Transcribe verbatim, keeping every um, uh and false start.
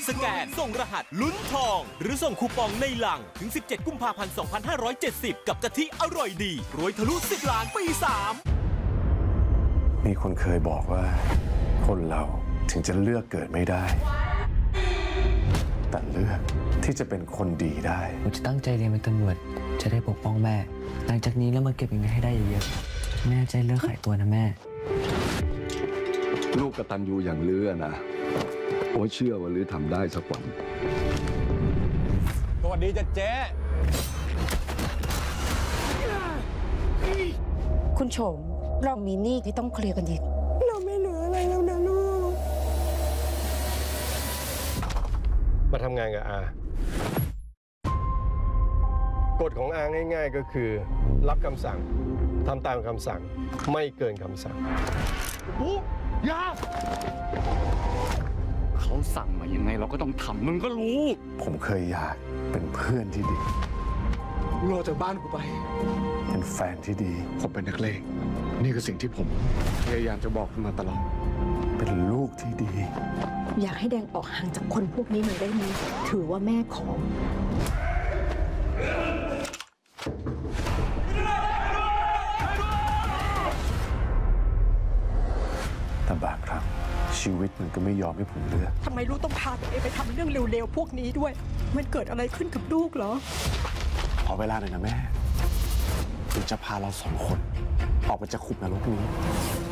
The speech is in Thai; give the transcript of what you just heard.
สแกนส่งรหัสลุ้นทองหรือส่งคูปองในลังถึงสิบเจ็ดกุมภาพันธ์สองพันห้าร้อยเจ็ดสิบกับกะทิอร่อยดีรวยทะลุสิบล้านปีสามมีคนเคยบอกว่าคนเราถึงจะเลือกเกิดไม่ได้แต่เลือกที่จะเป็นคนดีได้ผมจะตั้งใจเรียนเป็นตำรวจจะได้ปกป้องแม่หลังจากนี้แล้วมาเก็บเงินให้ได้เยอะๆแม่ใจเลิกขายตัวนะแม่ลูกกตัญญูอย่างเลือนะโอ้เชื่อว่าลือทำได้สักวันสวัสดีจ้ะเจ๊คุณโฉมเรามีหนี้ที่ต้องเคลียร์กันอีกเราไม่เหลืออะไรแล้วนะลูกมาทำงานกับอากฎของอาง่ายๆก็คือรับคำสั่งทำตามคำสั่งไม่เกินคำสั่งปุ๊บยาเขาสั่งมายังไงเราก็ต้องทำมึงก็รู้ผมเคยอยากเป็นเพื่อนที่ดีรอจากบ้านกูไปเป็นแฟนที่ดีผมเป็นนักเลงนี่คือสิ่งที่ผมพยายามจะบอกคุณมาตลอดเป็นลูกที่ดีอยากให้แดงออกห่างจากคนพวกนี้หน่อยได้ไหมถือว่าแม่ขอแต่บางครั้งชีวิตมันก็ไม่ยอมให้ผมเลือกทำไมลูกต้องพาตัวเองไปทำเรื่องเร็วๆพวกนี้ด้วยมันเกิดอะไรขึ้นกับลูกเหรอขอเวลาหน่อยนะแม่ถึงจะพาเราสองคนออกไปจากคุกนรกนี้